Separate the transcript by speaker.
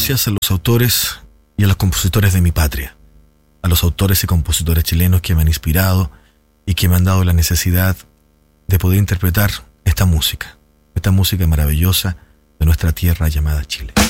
Speaker 1: gracias a los autores y a los compositores de mi patria, a los autores y compositores chilenos que me han inspirado y que me han dado la necesidad de poder interpretar esta música maravillosa de nuestra tierra llamada Chile.